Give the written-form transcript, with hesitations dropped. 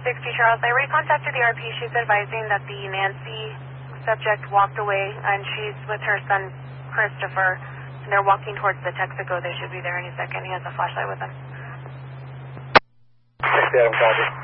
Charles. I already contacted the RP. She's advising that the Nancy subject walked away, and she's with her son, Christopher. And they're walking towards the Texaco. They should be there any second. He has a flashlight with him. Adam, copy.